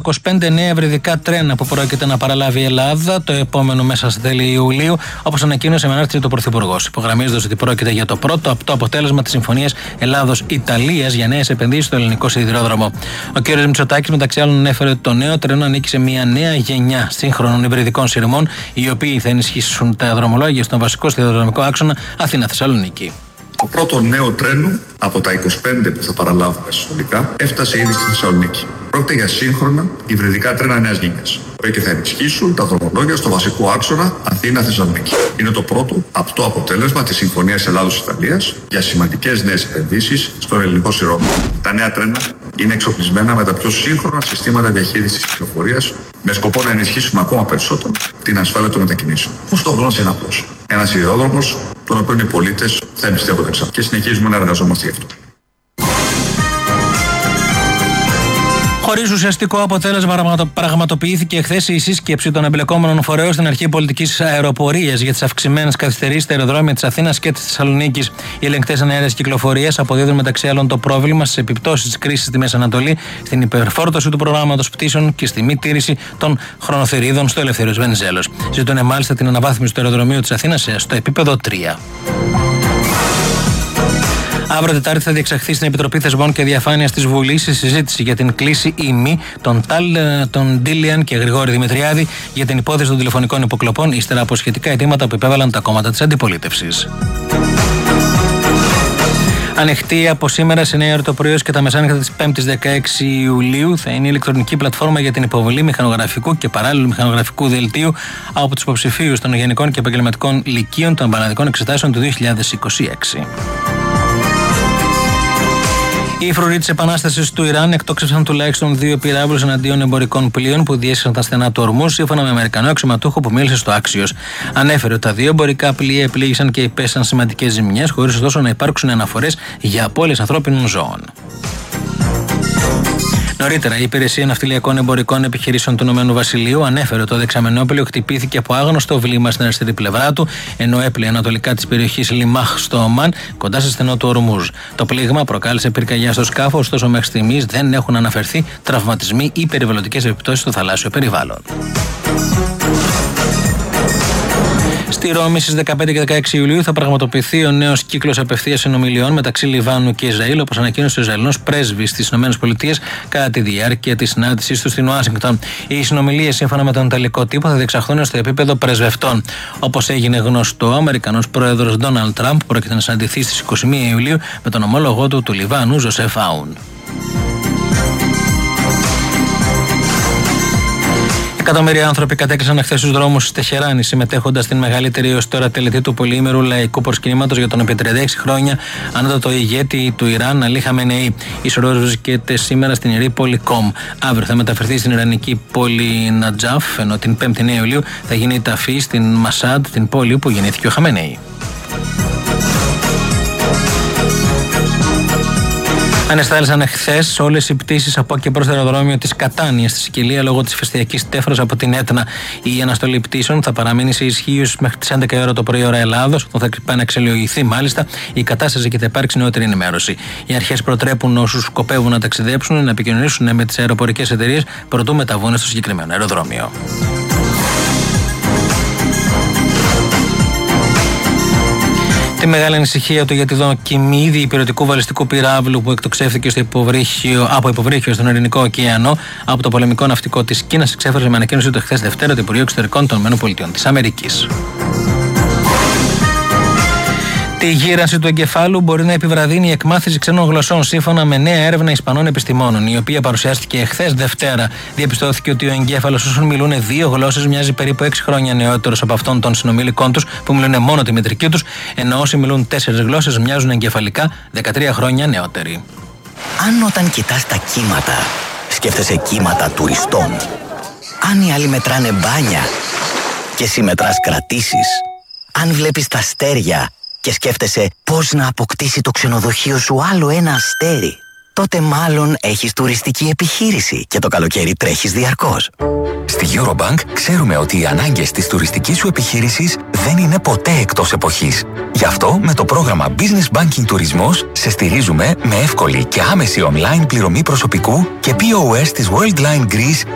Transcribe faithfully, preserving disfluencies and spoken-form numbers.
είκοσι πέντε νέα ευρυδικά τρένα που πρόκειται να παραλάβει η Ελλάδα το επόμενο μέσα στα τέλη Ιουλίου, όπως ανακοίνωσε με ανάρτηση του Πρωθυπουργός. Υπογραμμίζοντας ότι πρόκειται για το πρώτο απτό αποτέλεσμα της Συμφωνίας Ελλάδος-Ιταλίας για νέες επενδύσεις στο ελληνικό σιδηρόδρομο. Ο κ. Μητσοτάκης, μεταξύ άλλων, ανέφερε ότι το νέο τρένο ανήκει σε μια νέα γενιά σύγχρονων υβριδικών σειρμών, οι οποίοι θα ενισχύσουν τα δρομολόγια στον βασικό σιδηροδρομικό άξονα Αθήνα-Θεσσαλονίκη. Το πρώτο νέο τρένο από τα είκοσι πέντε που θα παραλάβουμε συνολικά έφτασε ήδη στη Θεσσαλονίκη. Πρόκειται για σύγχρονα υβριδικά τρένα νέας γενιάς, που θα ενισχύσουν τα δρομολόγια στο βασικό άξονα Αθήνα-Θεσσαλονίκη. Είναι το πρώτο απτό αποτέλεσμα της Συμφωνίας Ελλάδος-Ιταλίας για σημαντικές νέες επενδύσεις στον ελληνικό σιδηρόδρομο. Τα νέα τρένα είναι εξοπλισμένα με τα πιο σύγχρονα συστήματα διαχείρισης της κυκλοφορίας, με σκοπό να ενισχύσουμε ακόμα περισσότερο την ασφάλεια των μετακινήσεων. Ο στόχος είναι απλός. Ένας σιδηρόδρομος, τον οποίο οι πολίτες θα εμπιστεύονται εξάρτητα. Και συνεχίζουμε να εργαζόμαστε γι' αυτό. Χωρίς ουσιαστικό αποτέλεσμα, πραγματοποιήθηκε χθες η σύσκεψη των εμπλεκόμενων φορέων στην Αρχή Πολιτικής Αεροπορίας για τις αυξημένες καθυστερήσεις στα αεροδρόμια της Αθήνας και της Θεσσαλονίκης. Οι ελεγκτές εναέρειας κυκλοφορίας αποδίδουν μεταξύ άλλων το πρόβλημα στις επιπτώσεις της κρίσης στη Μέση Ανατολή, στην υπερφόρτωση του προγράμματος πτήσεων και στη μη τήρηση των χρονοθυρίδων στο Ελευθέριος Βενιζέλος. Ζητούν μάλιστα την αναβάθμιση του αεροδρομίου της Αθήνας στο επίπεδο τρία. Αύριο Τετάρτη θα διεξαχθεί στην Επιτροπή Θεσμών και Διαφάνειας της Βουλής η συζήτηση για την κλίση ή μη των, των Ντίλιαν και Γρηγόρη Δημητριάδη για την υπόθεση των τηλεφωνικών υποκλοπών, ύστερα από σχετικά αιτήματα που υπέβαλαν τα κόμματα της αντιπολίτευσης. Ανοιχτή από σήμερα σε εννιά ώρα το πρωί και τα μεσάνυχτα της πέμπτης δεκαέξι Ιουλίου θα είναι η ηλεκτρονική πλατφόρμα για την υποβολή μηχανογραφικού και παράλληλου μηχανογραφικού δελτίου από τους υποψηφίους των γενικών και επαγγελματικών λυκείων των πανελλαδικών εξετάσεων του δύο χιλιάδες είκοσι έξι. Οι φρουροί της Επανάστασης του Ιράν εκτόξευσαν τουλάχιστον δύο πυράβλους εναντίον εμπορικών πλοίων που διέσχισαν τα στενά του Ορμούζ, σύμφωνα με Αμερικανό αξιωματούχο που μίλησε στο Άξιος. Ανέφερε ότι τα δύο εμπορικά πλοία επλήγησαν και υπέστησαν σημαντικές ζημιές, χωρίς ωστόσο να υπάρξουν αναφορές για απώλειες ανθρώπινων ζώων. Νωρίτερα, η Υπηρεσία Ναυτιλιακών Εμπορικών Επιχειρήσεων του Ηνωμένου Βασιλείου ανέφερε ότι το δεξαμενόπλαιο χτυπήθηκε από άγνωστο βλήμα στην αριστερή πλευρά του, ενώ έπλεε ανατολικά της περιοχής Λιμάχ στο Ομάν, κοντά σε στενό του Ορμούζ. Το πλήγμα προκάλεσε πυρκαγιά στο σκάφο, ωστόσο μέχρι στιγμής δεν έχουν αναφερθεί τραυματισμοί ή περιβαλλοντικές επιπτώσεις στο θαλάσσιο περιβάλλον. Στη Ρώμη στις δεκαπέντε και δεκαέξι Ιουλίου θα πραγματοποιηθεί ο νέος κύκλος απευθείας συνομιλιών μεταξύ Λιβάνου και Ισραήλ, όπως ανακοίνωσε ο Ισραηλινός πρέσβης στις ΗΠΑ κατά τη διάρκεια της συνάντησής του στην Ουάσιγκτον. Οι συνομιλίες, σύμφωνα με τον Ιταλικό τύπο, θα διεξαχθούν στο επίπεδο πρεσβευτών. Όπως έγινε γνωστό, ο Αμερικανός πρόεδρος Ντόναλντ Τραμπ πρόκειται να συναντηθεί στις είκοσι μία Ιουλίου με τον ομόλογό του του Λιβάνου, Ζοσέφ Άουν. Εκατομμύρια άνθρωποι κατέκλυσαν εχθές στους δρόμους της Τεχεράνης, συμμετέχοντας στην μεγαλύτερη έως τώρα τελετή του πολυήμερου λαϊκού προσκυνήματος για τον επί τριάντα έξι χρόνια ανώτατο ηγέτη του Ιράν, Αλί Χαμενεή. Η σωρός βρίσκεται σήμερα στην ιερή πόλη Κομ. Αύριο θα μεταφερθεί στην ιρανική πόλη Νατζάφ, ενώ την πέμπτη Ιουλίου θα γίνει η ταφή στην Μασάντ, την πόλη που γεννήθηκε ο Χαμενεή. Ανεστάλησαν εχθές όλες οι πτήσεις από και προς το αεροδρόμιο της Κατάνιας στη Σικελία λόγω της ηφαιστειακής τέφρας από την Έτνα. Η αναστολή πτήσεων θα παραμείνει σε ισχύ μέχρι τις έντεκα η ώρα το πρωί ώρα Ελλάδος, όταν θα πάει να αξιολογηθεί μάλιστα η κατάσταση και θα υπάρξει νεότερη ενημέρωση. Οι αρχές προτρέπουν όσους σκοπεύουν να ταξιδέψουν να επικοινωνήσουν με τις αεροπορικές εταιρείες προτού μεταβούν στο συγκεκριμένο αεροδρόμιο. Τη μεγάλη ανησυχία του για τη δοκιμή ήδη υπηρετικού βαλιστικού πυράβλου που εκτοξεύθηκε στο υποβρύχιο, από υποβρύχιο στον Ειρηνικό ωκεανό από το πολεμικό ναυτικό της Κίνας, εξέφρασε με ανακοίνωση του χθες Δευτέρα το Υπουργείο Εξωτερικών των ΗΠΑ. Τη γύρανση του εγκεφάλου μπορεί να επιβραδύνει η εκμάθηση ξένων γλωσσών, σύμφωνα με νέα έρευνα Ισπανών επιστημόνων, η οποία παρουσιάστηκε εχθές Δευτέρα. Διαπιστώθηκε ότι ο εγκέφαλος όσων μιλούν δύο γλώσσες μοιάζει περίπου έξι χρόνια νεότερος από αυτόν των συνομιλικών τους που μιλούν μόνο τη μητρική τους, ενώ όσοι μιλούν τέσσερις γλώσσες μοιάζουν εγκεφαλικά δεκατρία χρόνια νεότεροι. Αν όταν κοιτάς τα κύματα, σκέφτεσαι κύματα τουριστών, αν οι άλλοι μετράνε μπάνια και εσύ μετράς κρατήσεις, αν βλέπεις τα αστέρια και σκέφτεσαι πώς να αποκτήσει το ξενοδοχείο σου άλλο ένα αστέρι, τότε μάλλον έχεις τουριστική επιχείρηση και το καλοκαίρι τρέχεις διαρκώς. Στη Eurobank ξέρουμε ότι οι ανάγκες της τουριστικής σου επιχείρησης δεν είναι ποτέ εκτός εποχής. Γι' αυτό με το πρόγραμμα Business Banking Τουρισμός σε στηρίζουμε με εύκολη και άμεση online πληρωμή προσωπικού και πι ο ες της Worldline Greece